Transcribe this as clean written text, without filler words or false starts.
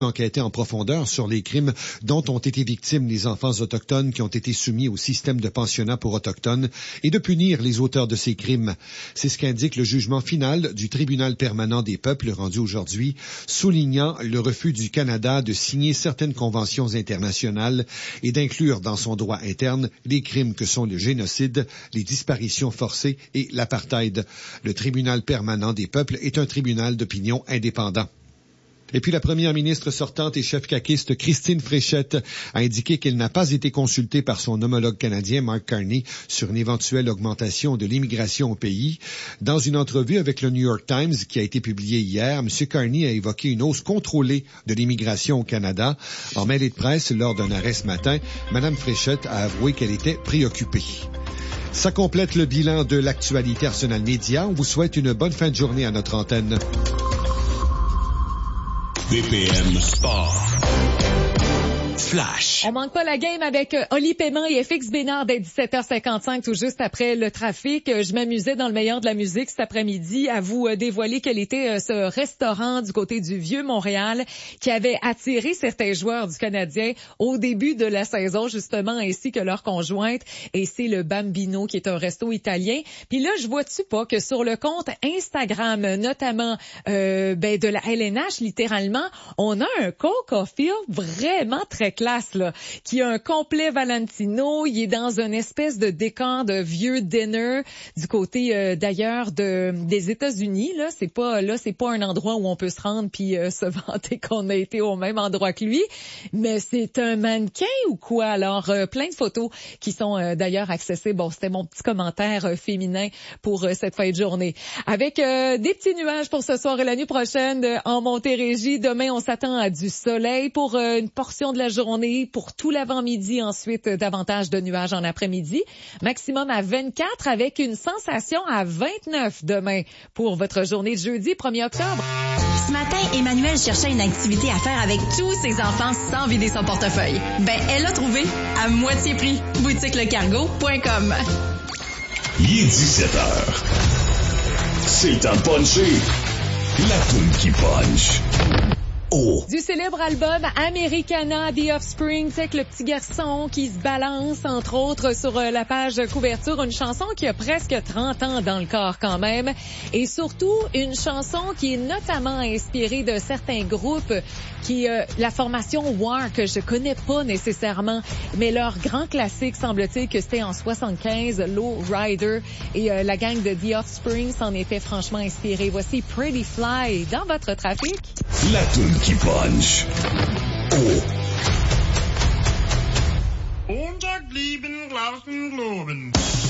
enquêter en profondeur sur les crimes dont ont été victimes les enfants autochtones qui ont été soumis au système de pensionnat pour autochtones et de punir les auteurs de ces crimes. C'est ce qu'indique le jugement final du Tribunal permanent des peuples rendu aujourd'hui, soulignant le refus du Canada de signer certaines conventions internationales et d'inclure dans son droit interne les crimes que sont le génocide, les disparitions forcées et l'apartheid. Le Tribunal permanent des peuples est un tribunal d'opinion indépendant. Et puis la première ministre sortante et chef caquiste Christine Fréchette a indiqué qu'elle n'a pas été consultée par son homologue canadien Mark Carney sur une éventuelle augmentation de l'immigration au pays. Dans une entrevue avec le New York Times qui a été publiée hier, M. Carney a évoqué une hausse contrôlée de l'immigration au Canada. En mêlée de presse, lors d'un arrêt ce matin, Mme Fréchette a avoué qu'elle était préoccupée. Ça complète le bilan de l'actualité Arsenal Média. On vous souhaite une bonne fin de journée à notre antenne. BPM Sport. Flash. On manque pas la game avec Oli Paiement et FX Bénard dès 17h55, tout juste après le trafic. Je m'amusais dans le meilleur de la musique cet après-midi à vous dévoiler quel était ce restaurant du côté du Vieux-Montréal qui avait attiré certains joueurs du Canadien au début de la saison, justement, ainsi que leurs conjointes. Et c'est le Bambino, qui est un resto italien. Puis là, je vois-tu pas que sur le compte Instagram, notamment de la LNH, littéralement, on a un Coca-Field vraiment très classe, là, qui a un complet Valentino. Il est dans une espèce de décor de vieux dinner du côté d'ailleurs des États-Unis. C'est pas un endroit où on peut se rendre puis se vanter qu'on a été au même endroit que lui, mais c'est un mannequin ou quoi? Alors plein de photos qui sont d'ailleurs accessibles. Bon, c'était mon petit commentaire féminin pour cette fin de journée. Avec des petits nuages pour ce soir et la nuit prochaine en Montérégie. Demain, on s'attend à du soleil pour une portion de la journée, pour tout l'avant-midi, ensuite davantage de nuages en après-midi. Maximum à 24 avec une sensation à 29 demain pour votre journée de jeudi 1er octobre. Ce matin, Emmanuel cherchait une activité à faire avec tous ses enfants sans vider son portefeuille. Elle l'a trouvé à moitié prix. boutiquelecargo.com. Il est 17h. C'est le temps de puncher. La toune qui punch. Oh. Du célèbre album Americana, The Offspring, c'est le petit garçon qui se balance, entre autres, sur la page couverture. Une chanson qui a presque 30 ans dans le corps quand même. Et surtout, une chanson qui est notamment inspirée de certains groupes qui, la formation War, que je connais pas nécessairement, mais leur grand classique, semble-t-il, que c'était en 75, Low Rider. Et la gang de The Offspring s'en était franchement inspirée. Voici Pretty Fly dans votre trafic. La toune qui punch. Oh. Montag blieben, Glauben, Globen.